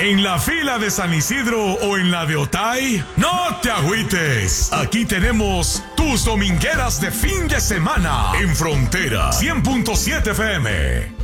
¿En la fila de San Isidro o en la de Otay? ¡No te agüites! Aquí tenemos tus domingueras de fin de semana en Frontera 100.7 FM.